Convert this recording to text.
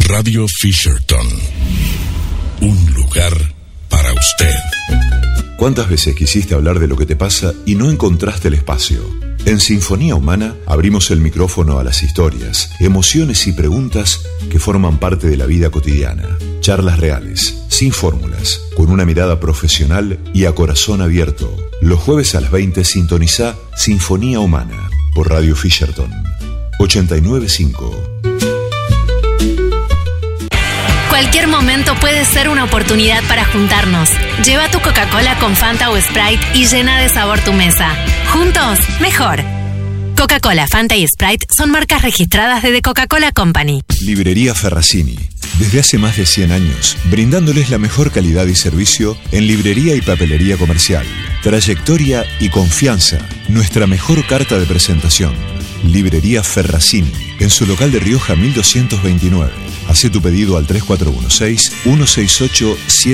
Radio Fisherton. Un lugar para usted. ¿Cuántas veces quisiste hablar de lo que te pasa y no encontraste el espacio? En Sinfonía Humana abrimos el micrófono a las historias, emociones y preguntas que forman parte de la vida cotidiana. Charlas reales, sin fórmulas, con una mirada profesional y a corazón abierto. Los jueves a las 20 sintoniza Sinfonía Humana por Radio Fisherton 89.5. Cualquier momento puede ser una oportunidad para juntarnos. Lleva tu Coca-Cola con Fanta o Sprite y llena de sabor tu mesa. Juntos, mejor. Coca-Cola, Fanta y Sprite son marcas registradas de The Coca-Cola Company. Librería Ferracini. Desde hace más de 100 años, brindándoles la mejor calidad y servicio en librería y papelería comercial. Trayectoria y confianza, nuestra mejor carta de presentación. Librería Ferracini, en su local de Rioja 1229. Hacé tu pedido al 3416-168-7.